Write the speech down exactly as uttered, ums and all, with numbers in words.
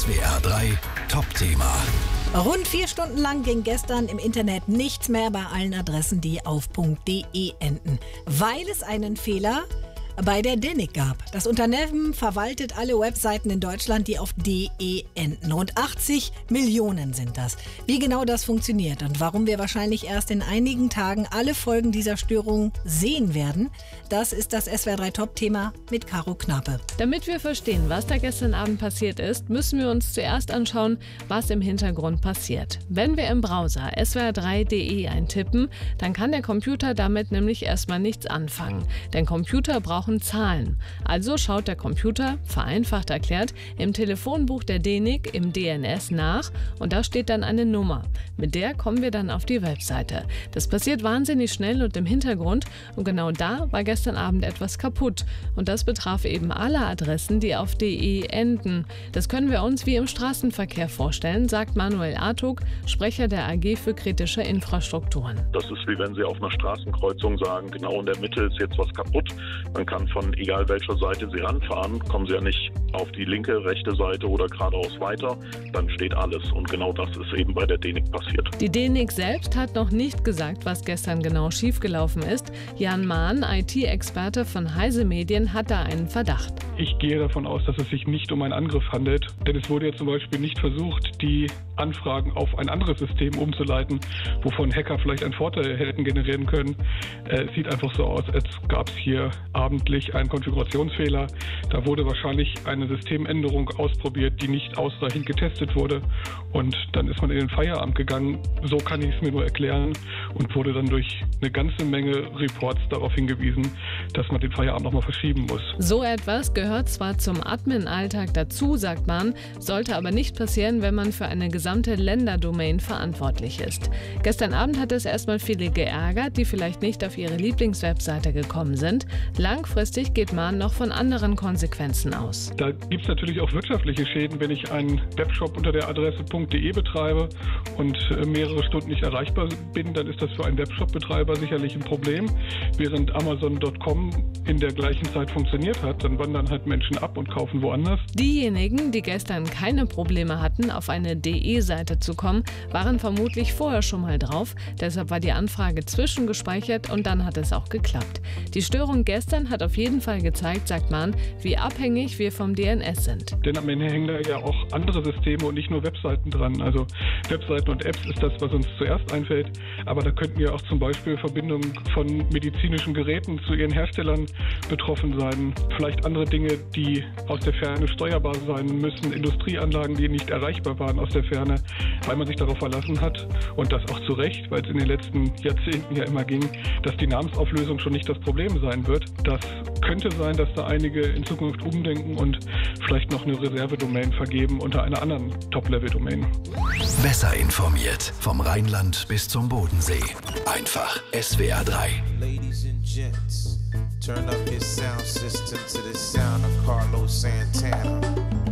S W R drei Top-Thema. Rund vier Stunden lang ging gestern im Internet nichts mehr bei allen Adressen, die auf .de enden, weil es einen Fehler bei der D E N I C gab. Das Unternehmen verwaltet alle Webseiten in Deutschland, die auf .de enden. Rund achtzig Millionen sind das. Wie genau das funktioniert und warum wir wahrscheinlich erst in einigen Tagen alle Folgen dieser Störung sehen werden, das ist das S W R drei Top-Thema mit Caro Knappe. Damit wir verstehen, was da gestern Abend passiert ist, müssen wir uns zuerst anschauen, was im Hintergrund passiert. Wenn wir im Browser S W R drei Punkt de eintippen, dann kann der Computer damit nämlich erstmal nichts anfangen. Denn Computer brauchen Zahlen. Also schaut der Computer, vereinfacht erklärt, im Telefonbuch der D E N I C im D N S nach und da steht dann eine Nummer. Mit der kommen wir dann auf die Webseite. Das passiert wahnsinnig schnell und im Hintergrund und genau da war gestern Abend etwas kaputt. Und das betraf eben alle Adressen, die auf .de enden. Das können wir uns wie im Straßenverkehr vorstellen, sagt Manuel Artug, Sprecher der A G für kritische Infrastrukturen. Das ist wie wenn Sie auf einer Straßenkreuzung sagen, genau in der Mitte ist jetzt was kaputt. Man kann von egal welcher Seite Sie ranfahren, kommen Sie ja nicht auf die linke, rechte Seite oder geradeaus weiter, dann steht alles. Und genau das ist eben bei der D E N I C passiert. Die D E N I C selbst hat noch nicht gesagt, was gestern genau schiefgelaufen ist. Jan Mahn, I T-Experte von Heise Medien, hat da einen Verdacht. Ich gehe davon aus, dass es sich nicht um einen Angriff handelt, denn es wurde ja zum Beispiel nicht versucht, die Anfragen auf ein anderes System umzuleiten, wovon Hacker vielleicht einen Vorteil hätten generieren können. Es sieht einfach so aus, als gab es hier abendlich einen Konfigurationsfehler. Da wurde wahrscheinlich eine Systemänderung ausprobiert, die nicht ausreichend getestet wurde. Und dann ist man in den Feierabend gegangen, so kann ich es mir nur erklären, und wurde dann durch eine ganze Menge Reports darauf hingewiesen, dass man den Feierabend nochmal verschieben muss. So etwas gehört zwar zum Admin-Alltag dazu, sagt man, sollte aber nicht passieren, wenn man für eine gesamte Länderdomain verantwortlich ist. Gestern Abend hat es erstmal viele geärgert, die vielleicht nicht auf ihre Lieblingswebseite gekommen sind. Langfristig geht man noch von anderen Konsequenzen aus. Da gibt es natürlich auch wirtschaftliche Schäden, wenn ich einen Webshop unter der Adresse .de betreibe und mehrere Stunden nicht erreichbar bin, dann ist das für einen Webshop-Betreiber sicherlich ein Problem. Während Amazon Punkt com in der gleichen Zeit funktioniert hat, dann wandern halt Menschen ab und kaufen woanders. Diejenigen, die gestern keine Probleme hatten, auf eine .de-Seite zu kommen, waren vermutlich vorher schon mal drauf. Deshalb war die Anfrage zwischengespeichert und dann hat es auch geklappt. Die Störung gestern hat auf jeden Fall gezeigt, sagt man, wie abhängig wir vom D N S sind. Denn am Ende hängen da ja auch andere Systeme und nicht nur Webseiten dran. Also Webseiten und Apps ist das, was uns zuerst einfällt. Aber da könnten ja auch zum Beispiel Verbindungen von medizinischen Geräten zu ihren Herstellern betroffen sein. Vielleicht andere Dinge, die aus der Ferne steuerbar sein müssen. Industrieanlagen, die nicht erreichbar waren aus der Ferne, weil man sich darauf verlassen hat. Und das auch zu Recht, weil es in den letzten Jahrzehnten ja immer ging, dass die Namensauflösung schon nicht das Problem sein wird. Das könnte sein, dass da einige in Zukunft umdenken und vielleicht noch eine Reservedomain vergeben unter einer anderen Top-Level-Domain. Besser informiert vom Rheinland bis zum Bodensee. Einfach S W R drei. Ladies and gents, turn up your sound system to the sound of Carlos Santana.